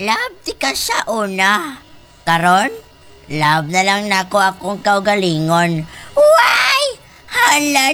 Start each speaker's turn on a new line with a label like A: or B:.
A: love di ka sa una. Karon, love na lang nako akong kaugalingon. Why? Hala